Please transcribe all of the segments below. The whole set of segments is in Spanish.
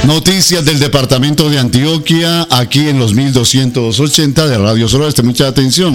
Noticias del departamento de Antioquia, aquí en los 1280 de Radio Suroeste. Mucha atención.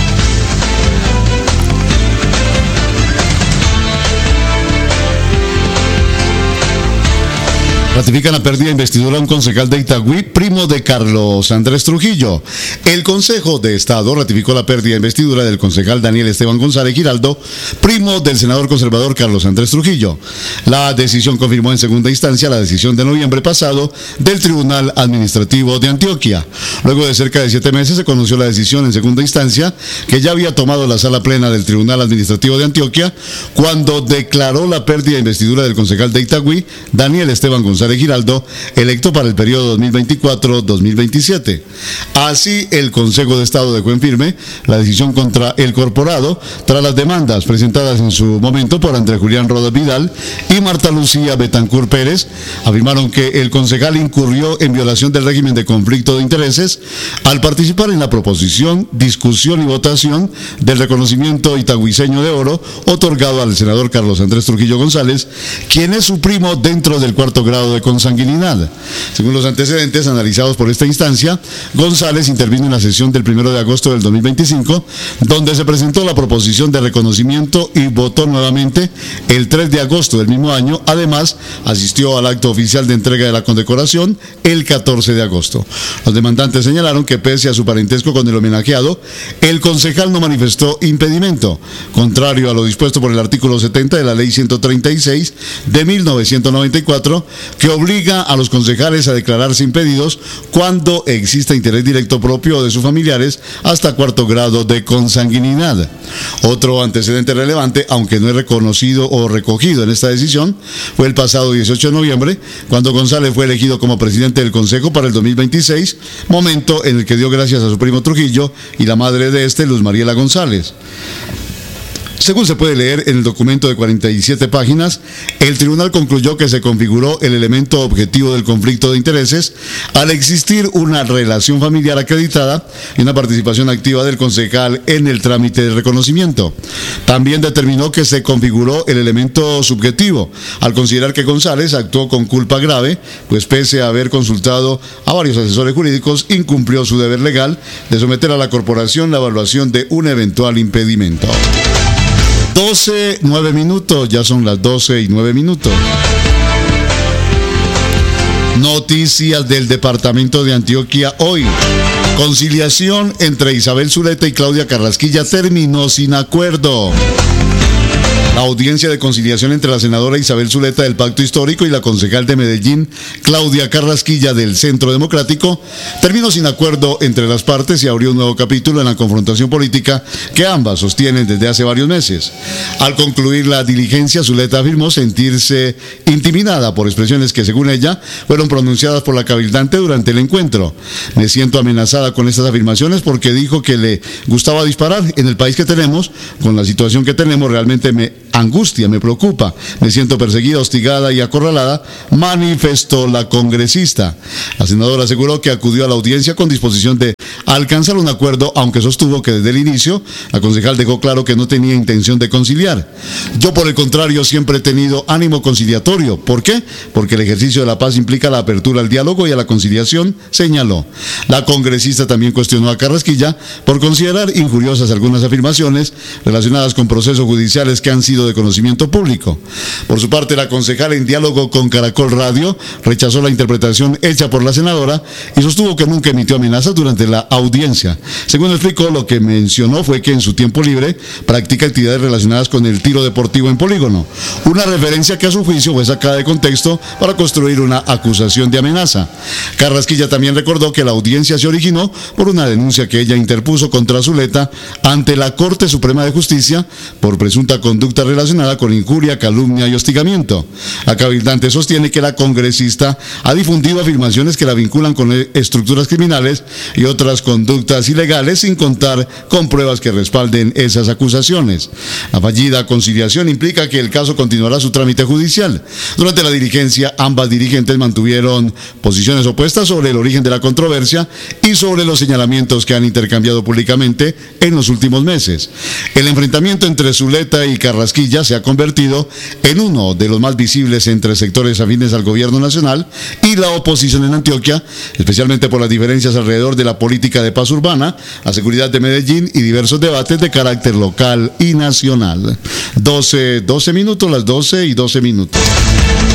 Ratifican la pérdida de investidura a un concejal de Itagüí, primo de Carlos Andrés Trujillo. El Consejo de Estado ratificó la pérdida de investidura del concejal Daniel Esteban González Giraldo, primo del senador conservador Carlos Andrés Trujillo. La decisión confirmó en segunda instancia la decisión de noviembre pasado del Tribunal Administrativo de Antioquia. Luego de cerca de 7 meses se conoció la decisión en segunda instancia que ya había tomado la sala plena del Tribunal Administrativo de Antioquia cuando declaró la pérdida de investidura del concejal de Itagüí, Daniel Esteban González Giraldo, electo para el periodo 2024-2027. Así, el Consejo de Estado dejó en firme la decisión contra el corporado tras las demandas presentadas en su momento por Andrés Julián Rodas Vidal y Marta Lucía Betancur Pérez. Afirmaron que el concejal incurrió en violación del régimen de conflicto de intereses al participar en la proposición, discusión y votación del reconocimiento itagüiseño de oro otorgado al senador Carlos Andrés Trujillo González, quien es su primo dentro del cuarto grado de consanguinidad. Según los antecedentes analizados por esta instancia, González intervino en la sesión del 1 de agosto del 2025, donde se presentó la proposición de reconocimiento y votó nuevamente el 3 de agosto del mismo año. Además, asistió al acto oficial de entrega de la condecoración el 14 de agosto. Los demandantes señalaron que pese a su parentesco con el homenajeado, el concejal no manifestó impedimento, contrario a lo dispuesto por el artículo 70 de la Ley 136 de 1994, que obliga a los concejales a declararse impedidos cuando exista interés directo propio o de sus familiares hasta cuarto grado de consanguinidad. Otro antecedente relevante, aunque no es reconocido o recogido en esta decisión, fue el pasado 18 de noviembre, cuando González fue elegido como presidente del Consejo para el 2026, momento en el que dio gracias a su primo Trujillo y la madre de este, Luz Mariela González. Según se puede leer en el documento de 47 páginas, el tribunal concluyó que se configuró el elemento objetivo del conflicto de intereses al existir una relación familiar acreditada y una participación activa del concejal en el trámite de reconocimiento. También determinó que se configuró el elemento subjetivo al considerar que González actuó con culpa grave, pues pese a haber consultado a varios asesores jurídicos, incumplió su deber legal de someter a la corporación la evaluación de un eventual impedimento. 12:09 minutos, ya son las 12:09. Noticias del departamento de Antioquia hoy. Conciliación entre Isabel Zuleta y Claudia Carrasquilla terminó sin acuerdo. La audiencia de conciliación entre la senadora Isabel Zuleta del Pacto Histórico y la concejal de Medellín, Claudia Carrasquilla del Centro Democrático, terminó sin acuerdo entre las partes y abrió un nuevo capítulo en la confrontación política que ambas sostienen desde hace varios meses. Al concluir la diligencia, Zuleta afirmó sentirse intimidada por expresiones que, según ella, fueron pronunciadas por la cabildante durante el encuentro. Me siento amenazada con estas afirmaciones porque dijo que le gustaba disparar. En el país que tenemos, con la situación que tenemos, realmente me angustia, me preocupa, me siento perseguida, hostigada y acorralada, manifestó la congresista. La senadora aseguró que acudió a la audiencia con disposición de alcanzar un acuerdo, aunque sostuvo que desde el inicio la concejal dejó claro que no tenía intención de conciliar. Yo, por el contrario, siempre he tenido ánimo conciliatorio. ¿Por qué? Porque el ejercicio de la paz implica la apertura al diálogo y a la conciliación, señaló. La congresista también cuestionó a Carrasquilla por considerar injuriosas algunas afirmaciones relacionadas con procesos judiciales que han sido de conocimiento público. Por su parte, la concejal, en diálogo con Caracol Radio, rechazó la interpretación hecha por la senadora y sostuvo que nunca emitió amenazas durante la audiencia. Según explicó, lo que mencionó fue que en su tiempo libre practica actividades relacionadas con el tiro deportivo en polígono, una referencia que a su juicio fue sacada de contexto para construir una acusación de amenaza. Carrasquilla también recordó que la audiencia se originó por una denuncia que ella interpuso contra Zuleta ante la Corte Suprema de Justicia por presunta conducta relacionada con injuria, calumnia y hostigamiento. La cabildante sostiene que la congresista ha difundido afirmaciones que la vinculan con estructuras criminales y otras conductas ilegales, sin contar con pruebas que respalden esas acusaciones. La fallida conciliación implica que el caso continuará su trámite judicial. Durante la diligencia, ambas dirigentes mantuvieron posiciones opuestas sobre el origen de la controversia y sobre los señalamientos que han intercambiado públicamente en los últimos meses. El enfrentamiento entre Zuleta y Carrasquilla Barranquilla se ha convertido en uno de los más visibles entre sectores afines al gobierno nacional y la oposición en Antioquia, especialmente por las diferencias alrededor de la política de paz urbana, la seguridad de Medellín y diversos debates de carácter local y nacional. 12 minutos, las 12:12.